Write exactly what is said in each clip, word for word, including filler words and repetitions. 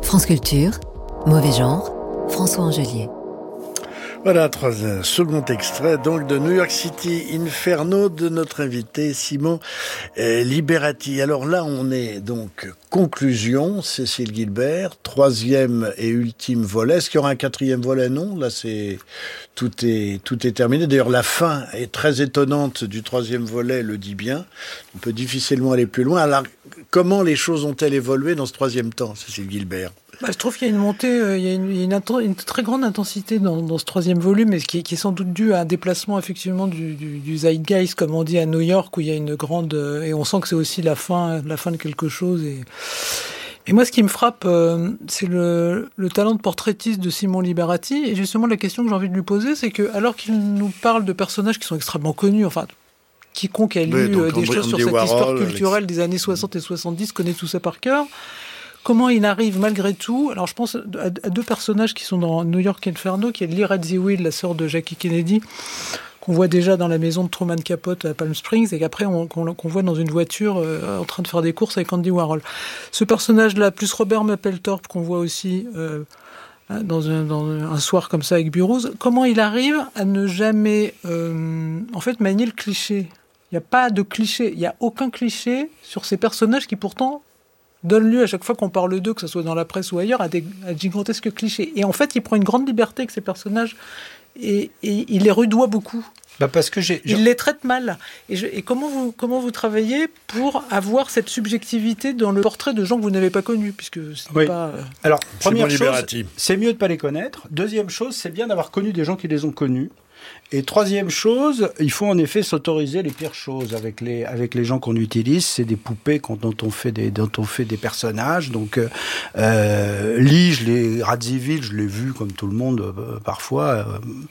France Culture, Mauvais genre, François Angelier. Voilà, trois, un second extrait donc de New York City Inferno de notre invité Simon euh, Liberati. Alors là, on est donc conclusion, Cécile Gilbert, troisième et ultime volet. Est-ce qu'il y aura un quatrième volet? Non, là c'est tout est tout est terminé. D'ailleurs, la fin est très étonnante du troisième volet, le dit bien. On peut difficilement aller plus loin. Alors, comment les choses ont-elles évolué dans ce troisième temps, Cécile Gilbert? Bah, je trouve qu'il y a une montée, euh, il y a une, une, une très grande intensité dans, dans ce troisième volume, et qui, qui est sans doute dû à un déplacement effectivement du, du, du zeitgeist, comme on dit à New York, où il y a une grande euh, et on sent que c'est aussi la fin, la fin de quelque chose. Et, et moi, ce qui me frappe, euh, c'est le, le talent de portraitiste de Simon Liberati. Et justement, la question que j'ai envie de lui poser, c'est que alors qu'il nous parle de personnages qui sont extrêmement connus, enfin. Quiconque a lu oui, donc, des André, choses sur cette Warhol, histoire culturelle Alex... des années soixante et soixante-dix connaît tout ça par cœur. Comment il arrive malgré tout, alors je pense à deux personnages qui sont dans New York Inferno, qui est Lee Radziwill, la sœur de Jackie Kennedy, qu'on voit déjà dans la maison de Truman Capote à Palm Springs, et qu'après on, qu'on, qu'on voit dans une voiture euh, en train de faire des courses avec Andy Warhol. Ce personnage-là, plus Robert Mapplethorpe, qu'on voit aussi euh, dans, un, dans un soir comme ça avec Burroughs, comment il arrive à ne jamais euh, en fait manier le cliché? Il n'y a pas de cliché, il n'y a aucun cliché sur ces personnages qui pourtant donne lieu à chaque fois qu'on parle d'eux, que ce soit dans la presse ou ailleurs, à des à gigantesques clichés. Et en fait, il prend une grande liberté avec ces personnages et, et il les rudoie beaucoup. Bah parce que j'ai, il les traite mal. Et, je, et comment vous comment vous travaillez pour avoir cette subjectivité dans le portrait de gens que vous n'avez pas connus, puisque c'est oui. pas. Euh... Alors première chose, c'est mieux de pas les connaître. Deuxième chose, c'est bien d'avoir connu des gens qui les ont connus. Et troisième chose, il faut en effet s'autoriser les pires choses avec les avec les gens qu'on utilise. C'est des poupées dont on fait des dont on fait des personnages. Donc euh, Lee, je l'ai Radziwill, je l'ai vu comme tout le monde euh, parfois. Euh,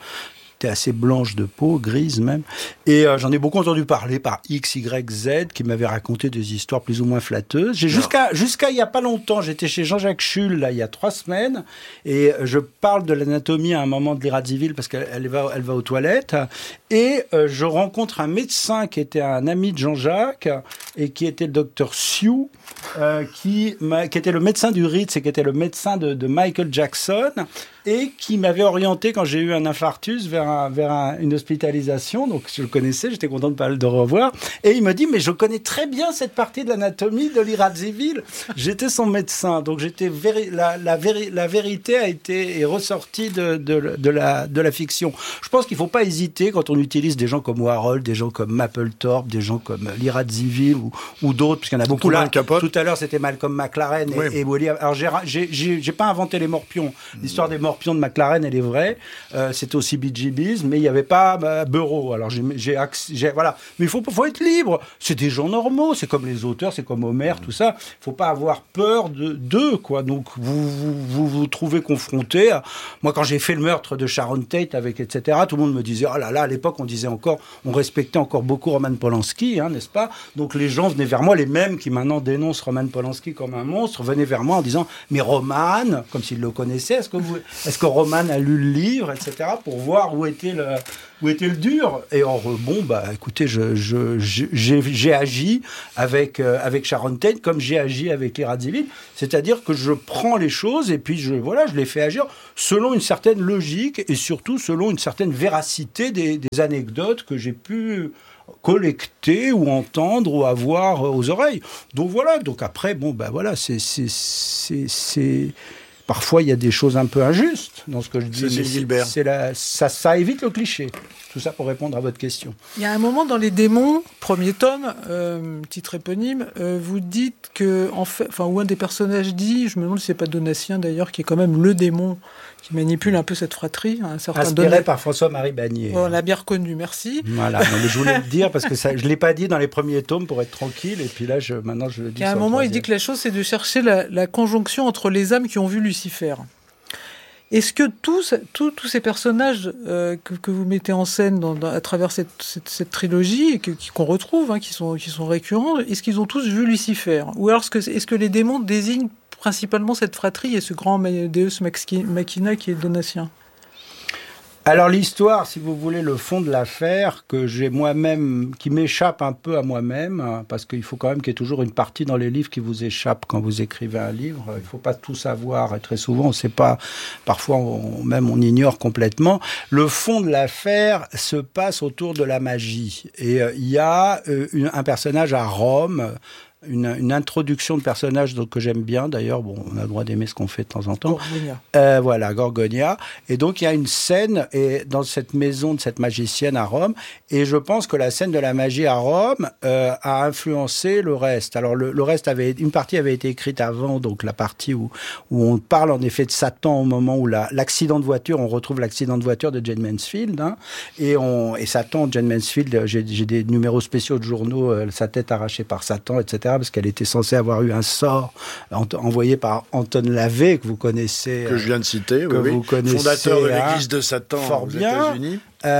assez blanche de peau, grise même. Et euh, j'en ai beaucoup entendu parler par X, Y, Z, qui m'avait raconté des histoires plus ou moins flatteuses. J'ai jusqu'à, jusqu'à il y a pas longtemps, j'étais chez Jean-Jacques Schull, là, il y a trois semaines, et je parle de l'anatomie à un moment de Lee Radziwill, parce qu'elle elle va, elle va aux toilettes, et euh, je rencontre un médecin qui était un ami de Jean-Jacques, et qui était le docteur Sioux, euh, qui, qui était le médecin du Ritz, et qui était le médecin de, de Michael Jackson, et qui m'avait orienté quand j'ai eu un infarctus vers, un, vers un, une hospitalisation. Donc, je le connaissais, j'étais content de le de revoir. Et il me dit, mais je connais très bien cette partie de l'anatomie de Lee Radziwill. J'étais son médecin. Donc, j'étais véri- la, la, véri- la vérité a été est ressortie de, de, de, la, de la fiction. Je pense qu'il ne faut pas hésiter quand on utilise des gens comme Warhol, des gens comme Mapplethorpe, des gens comme Lee Radziwill ou, ou d'autres, parce qu'il y en a beaucoup là. Tout à l'heure, c'était Malcolm McLaren et, oui. et William. Alors, j'ai, j'ai, j'ai, j'ai pas inventé les morpions. L'histoire des morpions de McLaren, elle est vraie. Euh, c'était aussi Bee Gees, mais il n'y avait pas bah, Burroughs. Alors j'ai, j'ai, j'ai voilà. Mais il faut, faut être libre. C'est des gens normaux. C'est comme les auteurs, c'est comme Homer, tout ça. Il faut pas avoir peur de d'eux, quoi. Donc vous vous, vous vous trouvez confronté. À... Moi, quand j'ai fait le meurtre de Sharon Tate avec et cetera, tout le monde me disait oh là là. À l'époque, on disait encore, on respectait encore beaucoup Roman Polanski, hein, n'est-ce pas? Donc les gens venaient vers moi, les mêmes qui maintenant dénoncent Roman Polanski comme un monstre, venaient vers moi en disant mais Roman, comme s'ils le connaissaient. Est-ce que vous Est-ce que Roman a lu le livre, et cetera, pour voir où était le, où était le dur. Et or, bon, bah, écoutez, je, je, je, j'ai, j'ai agi avec, euh, avec Sharon Tate comme j'ai agi avec Lee Radziwill. C'est-à-dire que je prends les choses et puis je, voilà, je les fais agir selon une certaine logique et surtout selon une certaine véracité des, des anecdotes que j'ai pu collecter ou entendre ou avoir aux oreilles. Donc voilà, donc après, bon, bah voilà, c'est... c'est, c'est, c'est... Parfois, il y a des choses un peu injustes dans ce que je dis. C'est Gilbert. C'est la, ça, ça évite le cliché. Tout ça pour répondre à votre question. Il y a un moment dans Les Démons, premier tome, euh, titre éponyme, euh, vous dites que, en fait, enfin, où un des personnages dit, je me demande si c'est pas Donatien d'ailleurs, qui est quand même le démon qui manipule un peu cette fratrie. Un certain Inspiré Donat... par François-Marie Bagné. On l'a bien reconnu, merci. Voilà, non, mais je voulais le dire parce que ça, je ne l'ai pas dit dans les premiers tomes pour être tranquille, et puis là, je, maintenant, je le dis. Et à un moment, il dit que la chose, c'est de chercher la, la conjonction entre les âmes qui ont vu Lucifer. Est-ce que tous, tous, tous ces personnages euh, que, que vous mettez en scène dans, dans, à travers cette, cette, cette trilogie, et que, qu'on retrouve, hein, qui, sont, qui sont récurrents, est-ce qu'ils ont tous vu Lucifer? Ou alors est-ce que, est-ce que les démons désignent principalement cette fratrie et ce grand Deus Machina qui est Donatien? Alors l'histoire, si vous voulez, le fond de l'affaire, que j'ai moi-même, qui m'échappe un peu à moi-même, hein, parce qu'il faut quand même qu'il y ait toujours une partie dans les livres qui vous échappe quand vous écrivez un livre. Il ne faut pas tout savoir, et très souvent, on ne sait pas, parfois on, même on ignore complètement. Le fond de l'affaire se passe autour de la magie. Et euh, il y a euh, une, un personnage à Rome, Une, une introduction de personnage donc, que j'aime bien. D'ailleurs, bon, on a le droit d'aimer ce qu'on fait de temps en temps. Gorgonia. Euh, voilà, Gorgonia. Et donc, il y a une scène et dans cette maison de cette magicienne à Rome. Et je pense que la scène de la magie à Rome euh, a influencé le reste. Alors, le, le reste avait... Une partie avait été écrite avant, donc la partie où, où on parle en effet de Satan au moment où la, l'accident de voiture, on retrouve l'accident de voiture de Jane Mansfield. Hein, et, on, et Satan, Jane Mansfield, j'ai, j'ai des numéros spéciaux de journaux, euh, sa tête arrachée par Satan, et cetera, parce qu'elle était censée avoir eu un sort envoyé par Anton LaVey, que vous connaissez. Que je viens de citer, que oui, vous oui. connaissez, fondateur de hein, l'église de Satan fort aux bien. États-Unis.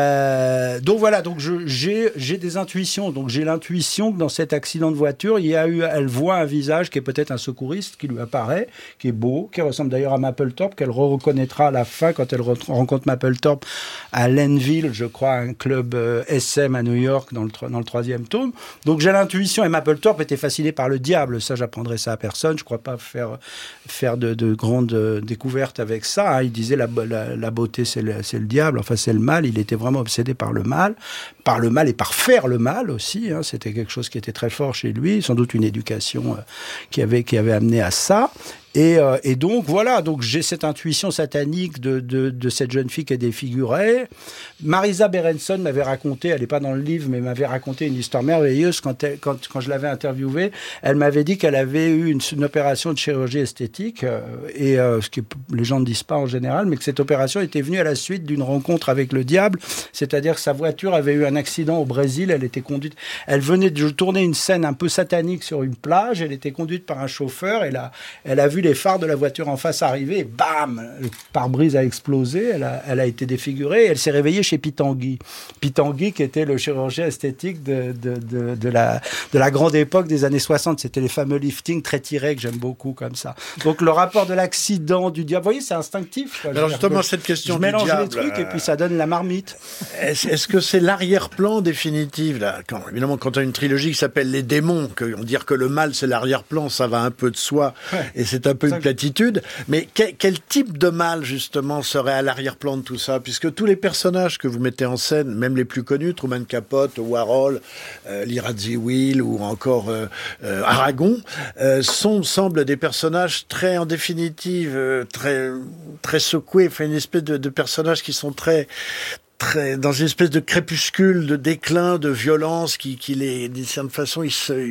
Euh, donc voilà, donc je, j'ai, j'ai des intuitions. Donc j'ai l'intuition que dans cet accident de voiture, il y a eu, elle voit un visage qui est peut-être un secouriste qui lui apparaît, qui est beau, qui ressemble d'ailleurs à Mapplethorpe, qu'elle reconnaîtra à la fin quand elle re- rencontre Mapplethorpe à Lenville, je crois, un club euh, S M à New York dans le, dans le troisième tome. Donc j'ai l'intuition, et Mapplethorpe était fasciné par le diable. Ça, j'apprendrai ça à personne. Je crois pas faire faire de, de grandes découvertes avec ça. Hein. Il disait la, la, la beauté, c'est le, c'est le diable. Enfin, c'est le mal. Il était vraiment obsédé par le mal, par le mal et par faire le mal aussi. Hein. C'était quelque chose qui était très fort chez lui. Sans doute une éducation euh, qui avait qui avait amené à ça. Et, euh, et donc, voilà, donc j'ai cette intuition satanique de, de, de cette jeune fille qui est défigurée. Marisa Berenson m'avait raconté, elle n'est pas dans le livre, mais m'avait raconté une histoire merveilleuse quand, elle, quand, quand je l'avais interviewée. Elle m'avait dit qu'elle avait eu une, une opération de chirurgie esthétique, euh, et euh, ce que les gens ne disent pas en général, mais que cette opération était venue à la suite d'une rencontre avec le diable, c'est-à-dire que sa voiture avait eu un accident au Brésil, elle était conduite, elle venait de tourner une scène un peu satanique sur une plage, elle était conduite par un chauffeur, et là, elle a vu les phares de la voiture en face arriver, et bam, le pare-brise a explosé, elle a, elle a été défigurée, et elle s'est réveillée chez Pitangui. Pitangui, qui était le chirurgien esthétique de, de, de, de, la, de la grande époque des années soixante. C'était les fameux liftings très tirés que j'aime beaucoup, comme ça. Donc le rapport de l'accident, du diable, vous voyez, c'est instinctif. Quoi. Alors justement, cette question je du mélange diable, les trucs, euh... et puis ça donne la marmite. Est-ce, est-ce que c'est l'arrière-plan définitif là quand, évidemment, quand on a une trilogie qui s'appelle Les Démons, que on dire que le mal c'est l'arrière-plan, ça va un peu de soi, ouais. Et c'est un peu une platitude. Mais quel, quel type de mal, justement, serait à l'arrière-plan de tout ça? Puisque tous les personnages que vous mettez en scène, même les plus connus, Truman Capote, Warhol, euh, Lee Radziwill ou encore euh, euh, Aragon, euh, sont, semblent des personnages très, en définitive, euh, très, très secoués. Enfin, une espèce de, de personnages qui sont très... Très, dans une espèce de crépuscule, de déclin, de violence qui, qui les, d'une certaine façon, ils se,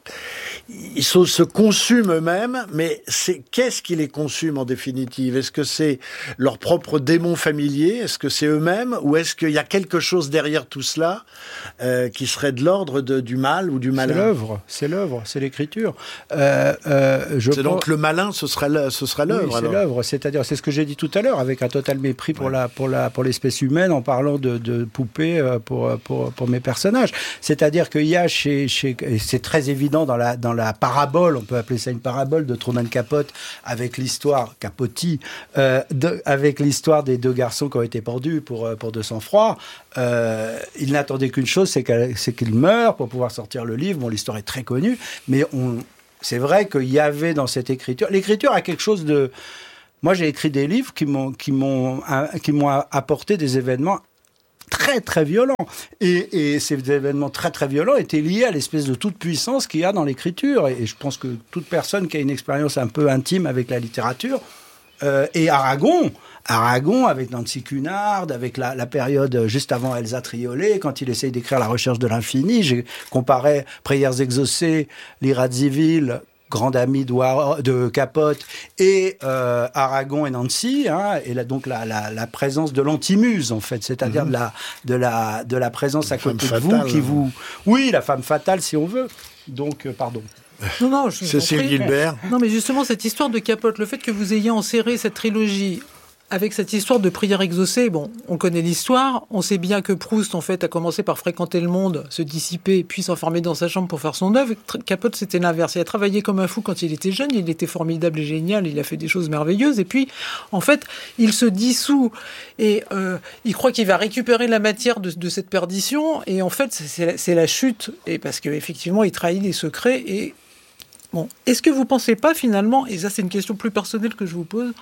ils se, se consument eux-mêmes, mais c'est, qu'est-ce qui les consume en définitive? Est-ce que c'est leur propre démon familier? Est-ce que c'est eux-mêmes? Ou est-ce qu'il y a quelque chose derrière tout cela, euh, qui serait de l'ordre de, du mal ou du malin? C'est l'œuvre, c'est l'œuvre, c'est l'écriture. Euh, euh, je c'est pense... donc le malin, ce sera l'œuvre, ce sera l'œuvre. Oui, c'est alors. l'œuvre, c'est-à-dire, c'est ce que j'ai dit tout à l'heure, avec un total mépris pour, ouais. la, pour, la, pour l'espèce humaine, en parlant de, de poupées pour, pour, pour mes personnages. C'est-à-dire qu'il y a chez, chez et c'est très évident dans la, dans la parabole, on peut appeler ça une parabole de Truman Capote, avec l'histoire, Capote, euh, de, avec l'histoire des deux garçons qui ont été pendus pour, pour de sang-froid. Euh, ils n'attendaient qu'une chose, c'est, c'est qu'ils meurent pour pouvoir sortir le livre. Bon, l'histoire est très connue, mais on, c'est vrai qu'il y avait dans cette écriture... L'écriture a quelque chose de... Moi, j'ai écrit des livres qui m'ont, qui m'ont, qui m'ont apporté des événements très très violents. Et, et ces événements très très violents étaient liés à l'espèce de toute-puissance qu'il y a dans l'écriture. Et, et je pense que toute personne qui a une expérience un peu intime avec la littérature, euh, et Aragon, Aragon avec Nancy Cunard, avec la, la période juste avant Elsa Triolet, quand il essaye d'écrire La Recherche de l'infini, j'ai comparé Prières exaucées, Lee Radziwill, grande amie de, de Capote, et euh, Aragon et Nancy, hein, et là, donc la, la, la présence de l'antimuse, en fait, c'est-à-dire mmh. de, la, de, la, de la présence la à côté de vous, qui vous... Oui, la femme fatale, si on veut. Donc, euh, pardon. Non, non, je Cécile Gilbert. Non, mais justement, cette histoire de Capote, le fait que vous ayez enserré cette trilogie avec cette histoire de prière exaucée, bon, on connaît l'histoire, on sait bien que Proust, en fait, a commencé par fréquenter le monde, se dissiper, puis s'enfermer dans sa chambre pour faire son œuvre. Capote, c'était l'inverse. Il a travaillé comme un fou quand il était jeune, il était formidable et génial, il a fait des choses merveilleuses, et puis, en fait, il se dissout, et euh, il croit qu'il va récupérer la matière de, de cette perdition, et en fait, c'est la, c'est la chute, et parce qu'effectivement, il trahit les secrets, et bon, est-ce que vous pensez pas, finalement, et ça, c'est une question plus personnelle que je vous pose,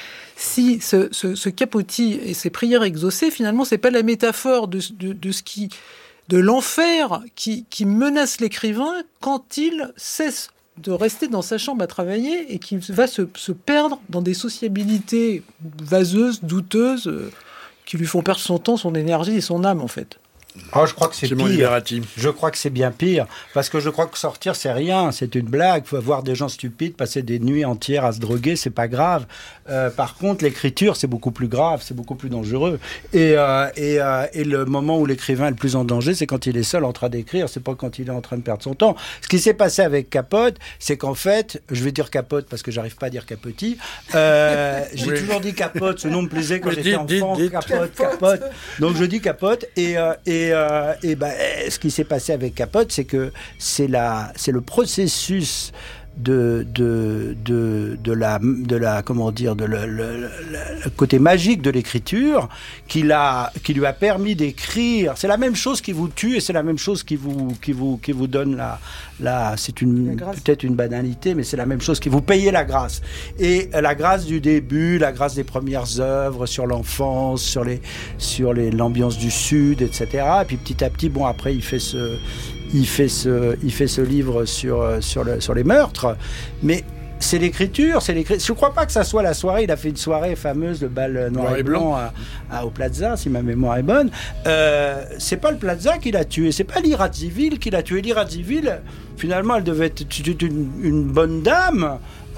si ce, ce, ce Capotis et ses prières exaucées, finalement, c'est pas la métaphore de, de, de ce qui, de l'enfer qui, qui menace l'écrivain quand il cesse de rester dans sa chambre à travailler et qu'il va se, se perdre dans des sociabilités vaseuses, douteuses, euh, qui lui font perdre son temps, son énergie et son âme, en fait. Oh, je crois que c'est Simon pire. Liberati. Je crois que c'est bien pire. Parce que je crois que sortir, c'est rien. C'est une blague. Il faut voir des gens stupides passer des nuits entières à se droguer. C'est pas grave. Euh, par contre, l'écriture, c'est beaucoup plus grave. C'est beaucoup plus dangereux. Et, euh, et, euh, et le moment où l'écrivain est le plus en danger, c'est quand il est seul en train d'écrire. C'est pas quand il est en train de perdre son temps. Ce qui s'est passé avec Capote, c'est qu'en fait, je vais dire Capote parce que j'arrive pas à dire Capotis. Euh, j'ai oui. toujours dit Capote. Ce nom me plaisait quand Oui, j'étais dites, enfant. dites, dites. Capote, Capote. Donc je dis Capote. Et, euh, et Et, euh, et ben, ce qui s'est passé avec Capote, c'est que c'est, la, c'est le processus de, de, de, de, la, de la, comment dire, de le, le, le, le côté magique de l'écriture qui, l'a, qui lui a permis d'écrire. C'est la même chose qui vous tue et c'est la même chose qui vous, qui vous, qui vous donne la, la c'est une, peut-être une banalité, mais c'est la même chose qui vous paye la grâce. Et la grâce du début, la grâce des premières œuvres sur l'enfance, sur les, sur les, l'ambiance du Sud, et cetera. Et puis petit à petit, bon, après, il fait ce, il fait ce, il fait ce livre sur, sur, le, sur les meurtres. Mais c'est l'écriture, c'est l'écriture. Je ne crois pas que ça soit la soirée. Il a fait une soirée fameuse, le bal noir et blanc à, à, au Plaza, si ma mémoire est bonne. Euh, c'est pas le Plaza qui l'a tué, c'est pas l'I Radziwiłł qui l'a tué. l'I Radziwiłł, finalement, elle devait être une, une bonne dame.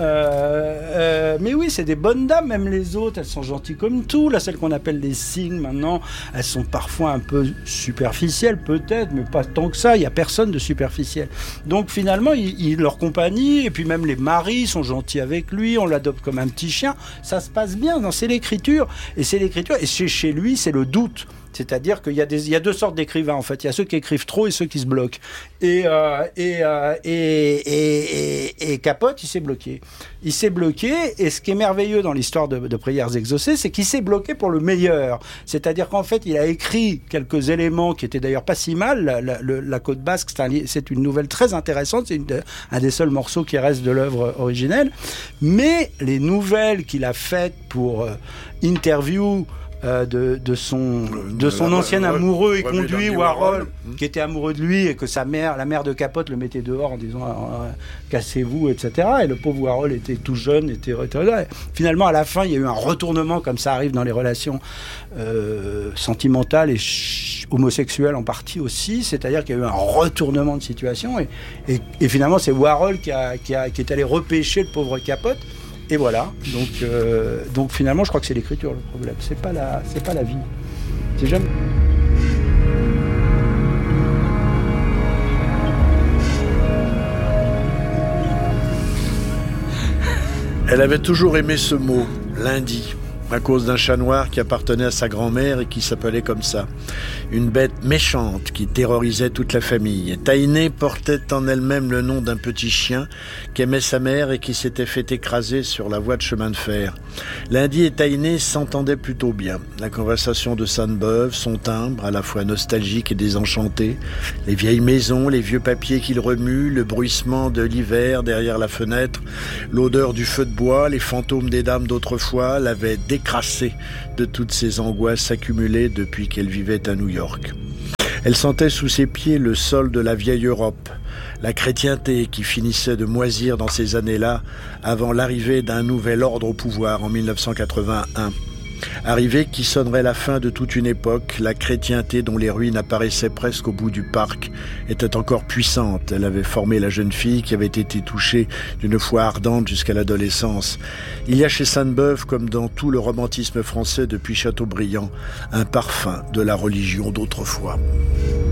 Euh, euh, mais oui, c'est des bonnes dames, même les autres, elles sont gentilles comme tout. Là, celles qu'on appelle les signes maintenant, elles sont parfois un peu superficielles, peut-être, mais pas tant que ça. Il n'y a personne de superficiel. Donc finalement, il, il, leur compagnie, et puis même les maris sont gentils avec lui, on l'adopte comme un petit chien. Ça se passe bien. Non, c'est l'écriture, et c'est l'écriture, et chez, chez lui, c'est le doute. C'est-à-dire qu'il y a, des, il y a deux sortes d'écrivains, en fait. Il y a ceux qui écrivent trop et ceux qui se bloquent. Et, euh, et, euh, et, et, et, et Capote, il s'est bloqué. Il s'est bloqué, et ce qui est merveilleux dans l'histoire de, de Prières exaucées, c'est qu'il s'est bloqué pour le meilleur. C'est-à-dire qu'en fait, il a écrit quelques éléments qui étaient d'ailleurs pas si mal. La, la, la Côte Basque, c'est, un, c'est une nouvelle très intéressante. C'est une, un des seuls morceaux qui reste de l'œuvre originelle. Mais les nouvelles qu'il a faites pour euh, Interview... Euh, de, de son, de son ancien amoureux et conduit, Warhol, qui était amoureux de lui, et que sa mère, la mère de Capote, le mettait dehors en disant euh, cassez-vous, et cetera. Et le pauvre Warhol était tout jeune, était retardé. Finalement, à la fin, il y a eu un retournement, comme ça arrive dans les relations euh, sentimentales et ch- homosexuelles en partie aussi. C'est-à-dire qu'il y a eu un retournement de situation, et, et, et finalement, c'est Warhol qui, a, qui, a, qui est allé repêcher le pauvre Capote. Et voilà, donc, euh, donc finalement, je crois que c'est l'écriture le problème. C'est pas la, c'est pas la vie. C'est jamais. Elle avait toujours aimé ce mot, lundi, à cause d'un chat noir qui appartenait à sa grand-mère et qui s'appelait comme ça. Une bête méchante qui terrorisait toute la famille. Taïné portait en elle-même le nom d'un petit chien qu'aimait sa mère et qui s'était fait écraser sur la voie de chemin de fer. Lundi et Taïné s'entendaient plutôt bien. La conversation de Sainte-Beuve, son timbre, à la fois nostalgique et désenchanté, les vieilles maisons, les vieux papiers qu'il remue, le bruissement de l'hiver derrière la fenêtre, l'odeur du feu de bois, les fantômes des dames d'autrefois l'avaient décrassée de toutes ces angoisses accumulées depuis qu'elle vivait à New York. Elle sentait sous ses pieds le sol de la vieille Europe, la chrétienté qui finissait de moisir dans ces années-là avant l'arrivée d'un nouvel ordre au pouvoir en dix-neuf cent quatre-vingt-un. Arrivée qui sonnerait la fin de toute une époque, la chrétienté dont les ruines apparaissaient presque au bout du parc était encore puissante. Elle avait formé la jeune fille qui avait été touchée d'une foi ardente jusqu'à l'adolescence. Il y a chez Sainte-Beuve, comme dans tout le romantisme français depuis Chateaubriand, un parfum de la religion d'autrefois.